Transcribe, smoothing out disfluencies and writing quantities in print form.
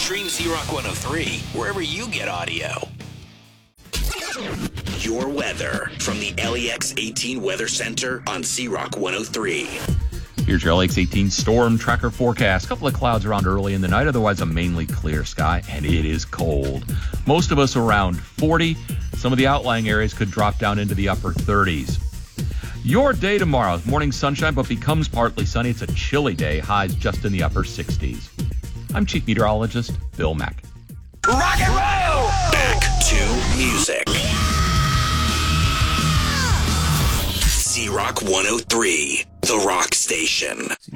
Stream Z-Rock 103 wherever you get audio. Your weather from the LEX 18 Weather Center on Z-Rock 103. Here's your LEX 18 storm tracker forecast. A couple of clouds around early in the night, otherwise a mainly clear sky, and it is cold. Most of us around 40. Some of the outlying areas could drop down into the upper 30s. Your day tomorrow, morning sunshine, but becomes partly sunny. It's a chilly day, highs just in the upper 60s. I'm Chief Meteorologist Bill Mack. Rock and roll! Back to music. Z-Rock 103, the rock station.